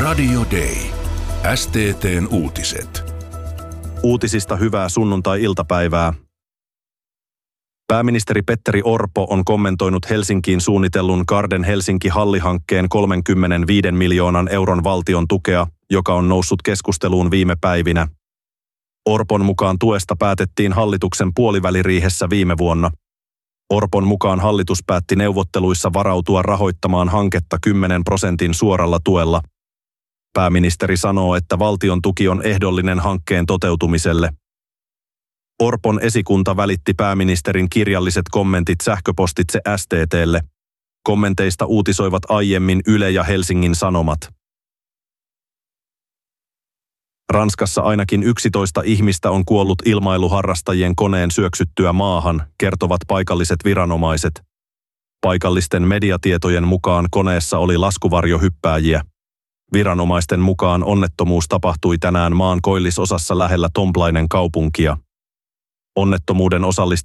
Radio Day. STT:n uutiset. Uutisista hyvää sunnuntai-iltapäivää. Pääministeri Petteri Orpo on kommentoinut Helsinkiin suunnitellun Garden Helsinki-hallihankkeen 35 miljoonan euron valtion tukea, joka on noussut keskusteluun viime päivinä. Orpon mukaan tuesta päätettiin hallituksen puoliväliriihessä viime vuonna. Orpon mukaan hallitus päätti neuvotteluissa varautua rahoittamaan hanketta 10% suoralla tuella. Pääministeri sanoo, että valtion tuki on ehdollinen hankkeen toteutumiselle. Orpon esikunta välitti pääministerin kirjalliset kommentit sähköpostitse STT:lle. Kommenteista uutisoivat aiemmin Yle ja Helsingin Sanomat. Ranskassa ainakin 11 ihmistä on kuollut ilmailuharrastajien koneen syöksyttyä maahan, kertovat paikalliset viranomaiset. Paikallisten mediatietojen mukaan koneessa oli laskuvarjohyppääjiä. Viranomaisten mukaan onnettomuus tapahtui tänään maan koillisosassa lähellä Tomplainen kaupunkia. Onnettomuuden osallistuneet